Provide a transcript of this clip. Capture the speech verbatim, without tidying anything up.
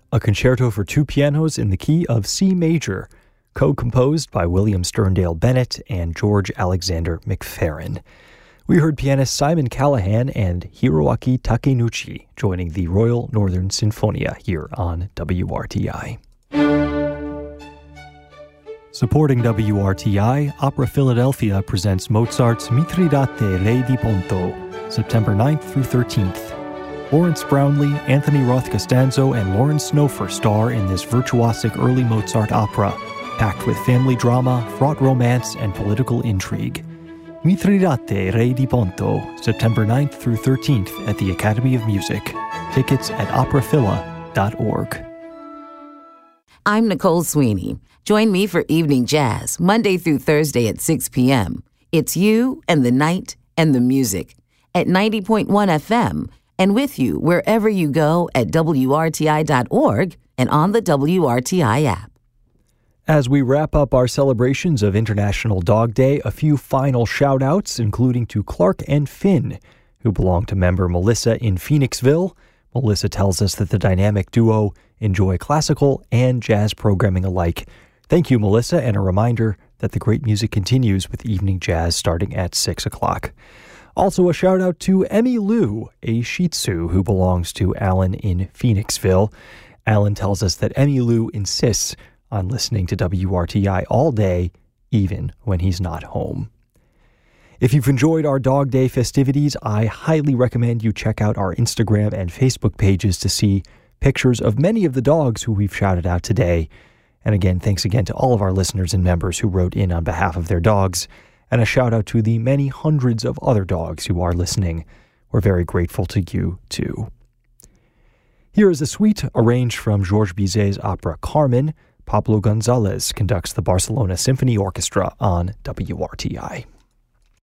a concerto for two pianos in the key of C major, co-composed by William Sterndale Bennett and George Alexander McFerrin. We heard pianist Simon Callahan and Hiroaki Takenouchi joining the Royal Northern Sinfonia here on W R T I. Supporting W R T I, Opera Philadelphia presents Mozart's Mithridate Re di Ponto, September ninth through thirteenth. Lawrence Brownlee, Anthony Roth Costanzo, and Lauren Snofer star in this virtuosic early Mozart opera, packed with family drama, fraught romance, and political intrigue. Mithridate Re di Ponto, September ninth through thirteenth at the Academy of Music. Tickets at opera phila dot org. I'm Nicole Sweeney. Join me for Evening Jazz, Monday through Thursday at six p.m. It's you and the night and the music at ninety point one F M and with you wherever you go at W R T I dot org and on the W R T I app. As we wrap up our celebrations of International Dog Day, a few final shout-outs, including to Clark and Finn, who belong to member Melissa in Phoenixville. Melissa tells us that the dynamic duo enjoy classical and jazz programming alike. Thank you, Melissa, and a reminder that the great music continues with Evening Jazz starting at six o'clock. Also a shout-out to Emmy Lou, a Shih Tzu who belongs to Alan in Phoenixville. Alan tells us that Emmy Lou insists on listening to W R T I all day, even when he's not home. If you've enjoyed our Dog Day festivities, I highly recommend you check out our Instagram and Facebook pages to see pictures of many of the dogs who we've shouted out today. And again, thanks again to all of our listeners and members who wrote in on behalf of their dogs, and a shout out to the many hundreds of other dogs who are listening. We're very grateful to you, too. Here is a suite arranged from Georges Bizet's opera Carmen. Pablo Gonzalez conducts the Barcelona Symphony Orchestra on W R T I.